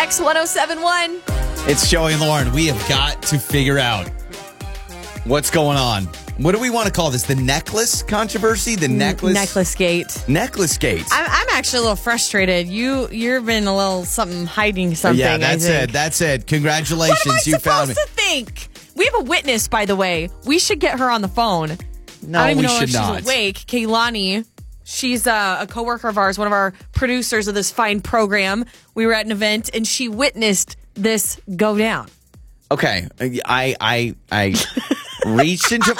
X1071. It's Joey and Lauren. We have got to figure out what's going on. What do we want to call this? The necklace controversy? The necklace? Necklace gate. Necklace gate. I'm actually a little frustrated. You've been a little hiding something. Yeah, that's it. Congratulations. What am I you found supposed to think? We have a witness, by the way. We should get her on the phone. No, I don't even we know should if not. she's awake. Kaylani, she's a coworker of ours, one of our producers of this fine program. We were at an event, and she witnessed this go down. Okay, I reached into.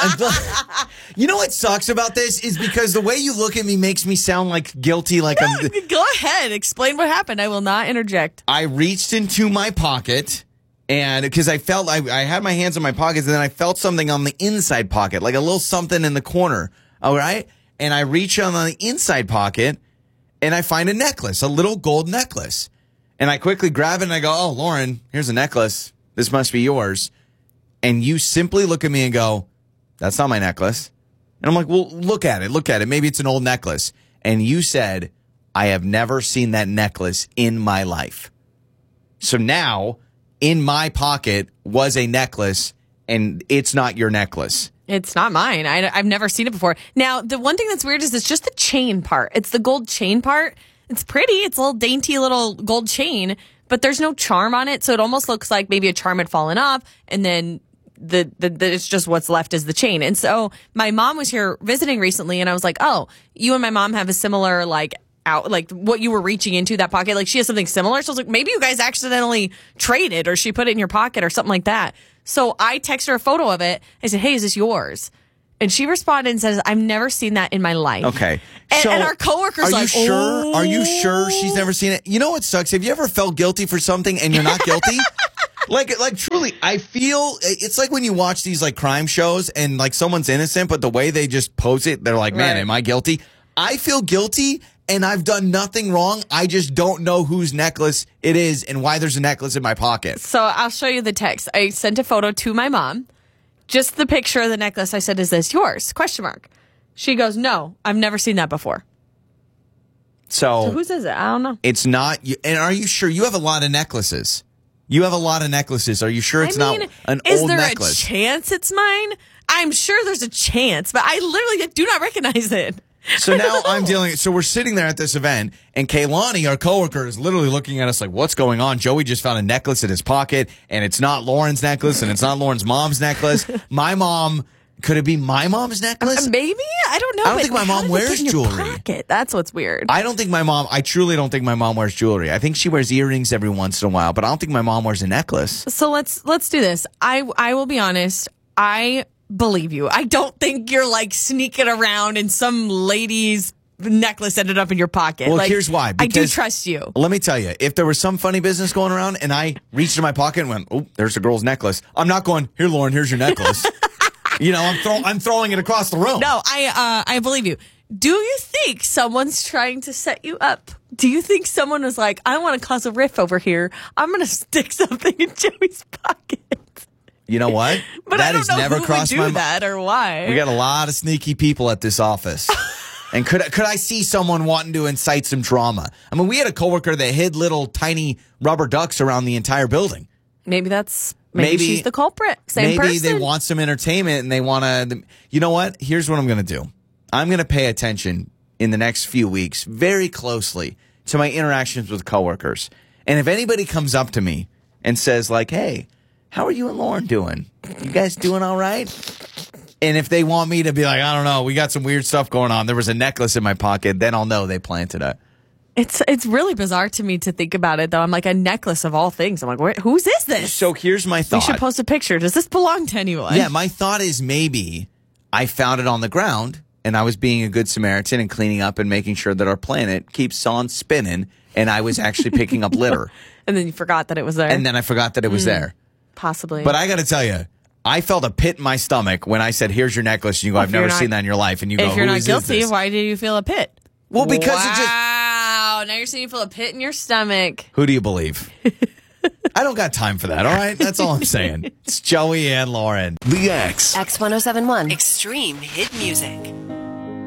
You know what sucks about this is because the way you look at me makes me sound like guilty. Like I'm. Go ahead, explain what happened. I will not interject. I reached into my pocket, and because I felt I had my hands in my pockets, and then I felt something on the inside pocket, like a little something in the corner. All right, and I reach on the inside pocket, and I find a necklace, a little gold necklace, and I quickly grab it and I go, "Oh, Lauren, here's a necklace. This must be yours." And you simply look at me and go, "That's not my necklace." And I'm like, "Well, look at it. Look at it. Maybe it's an old necklace." And you said, "I have never seen that necklace in my life." So now in my pocket was a necklace, and it's not your necklace. It's not mine. I've never seen it before. Now, the one thing that's weird is it's just the chain part. It's the gold chain part. It's pretty. It's a little dainty little gold chain, but there's no charm on it. So it almost looks like maybe a charm had fallen off, and then it's just what's left is the chain. And so my mom was here visiting recently, and I was like, "Oh, you and my mom have a similar like what you were reaching into that pocket. Like she has something similar." So I was like, maybe you guys accidentally traded, or she put it in your pocket or something like that. So I texted her a photo of it. I said, "Hey, is this yours?" And she responded and says, "I've never seen that in my life." Okay. And our coworkers are like, you sure? "Oh." Are you sure she's never seen it? You know what sucks? Have you ever felt guilty for something and you're not guilty? Like truly, I feel it's like when you watch these like crime shows and like someone's innocent, but the way they just pose it, they're like, "Man, Right. am I guilty?" I feel guilty and I've done nothing wrong. I just don't know whose necklace it is and why there's a necklace in my pocket. So I'll show you the text. I sent a photo to my mom. Just the picture of the necklace. I said, "Is this yours?" ? She goes, "No, I've never seen that before." So whose is it? I don't know. It's not you. And are you sure? You have a lot of necklaces. You have a lot of necklaces. Are you sure it's not an old necklace? Is there a chance it's mine? I'm sure there's a chance, but I literally do not recognize it. So now I'm dealing. So we're sitting there at this event, and Kaylani, our coworker, is literally looking at us like, "What's going on?" Joey just found a necklace in his pocket, and it's not Lauren's necklace, and it's not Lauren's mom's necklace. My mom. Could it be my mom's necklace? Maybe. I don't know. I don't think my mom wears jewelry. Pocket? That's what's weird. I truly don't think my mom wears jewelry. I think she wears earrings every once in a while, but I don't think my mom wears a necklace. So let's do this. I will be honest. I believe you. I don't think you're like sneaking around and some lady's necklace ended up in your pocket. Well, here's why. I do trust you. Let me tell you, if there was some funny business going around and I reached in my pocket and went, "Oh, there's a girl's necklace," I'm not going, "Here, Lauren, here's your necklace." You know, I'm throwing it across the room. No, I believe you. Do you think someone's trying to set you up? Do you think someone was like, "I want to cause a riff over here. I'm going to stick something in Joey's pocket"? You know what? But that I don't has know never who crossed would my do that or why. We got a lot of sneaky people at this office. And could I see someone wanting to incite some drama? I mean, we had a coworker that hid little tiny rubber ducks around the entire building. Maybe she's the culprit. Same person. Maybe they want some entertainment and they want to. You know what? Here's what I'm going to do. I'm going to pay attention in the next few weeks very closely to my interactions with coworkers. And if anybody comes up to me and says like, "Hey, how are you and Lauren doing? You guys doing all right?" And if they want me to be like, "I don't know, we got some weird stuff going on. There was a necklace in my pocket," then I'll know they planted it. It's really bizarre to me to think about it, though. I'm like, a necklace of all things. I'm like, whose is this? So here's my thought. We should post a picture. Does this belong to anyone? Yeah, my thought is maybe I found it on the ground and I was being a good Samaritan and cleaning up and making sure that our planet keeps on spinning, and I was actually picking up litter. And then you forgot that it was there. And then I forgot that it was there. Possibly. But I got to tell you, I felt a pit in my stomach when I said, "Here's your necklace." And you go, "I've never seen that in your life." And you go, if you're not guilty, this? why do you feel a pit? Well, because it just... Wow, now you're saying you feel a pit in your stomach. Who do you believe? I don't got time for that, all right? That's all I'm saying. It's Joey and Lauren. The X. X1071. Extreme hit music.